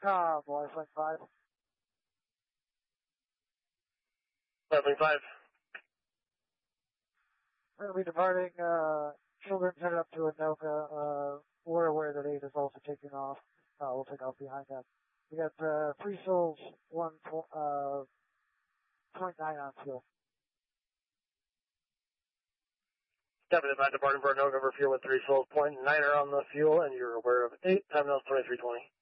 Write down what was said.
Boy, flight 5. Flight 5. We're going to be departing, children headed up to Anoka. We're aware that 8 is also taking off. We'll take off behind them. We got, 3 souls, 1.9 on fuel. 75 departing for Anoka for fuel with 3 souls, .9 on the fuel, and you're aware of 8, time now is 2320.